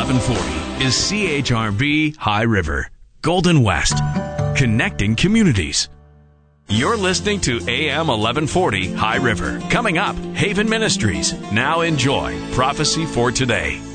1140 is CHRB High River, Golden West, connecting communities. You're listening to AM 1140 High River. Coming up, Haven Ministries. Now enjoy Prophecy for Today.